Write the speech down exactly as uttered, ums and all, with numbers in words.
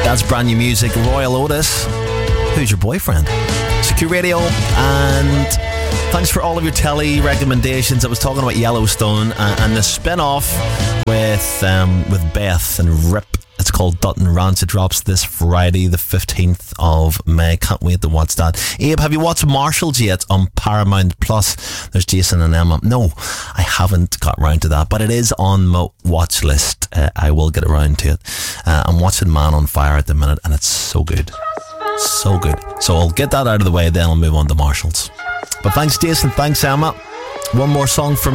That's brand new music. Royal Otis, Who's Your Boyfriend? Secure Radio, and thanks for all of your telly recommendations. I was talking about Yellowstone and, and the spin-off with um, with Beth and Rip. It's called Dutton Ranch. It drops this Friday, the fifteenth of May. Can't wait to watch that. Abe, have you watched Marshall's yet on Paramount Plus? There's Jason and Emma. No, I haven't got around to that, but it is on my watch list. Uh, I will get around to it. Uh, I'm watching Man on Fire at the minute, and it's so good. So good. So I'll get that out of the way, then I'll move on to Marshall's. But thanks, Jason. Thanks, Emma. One more song from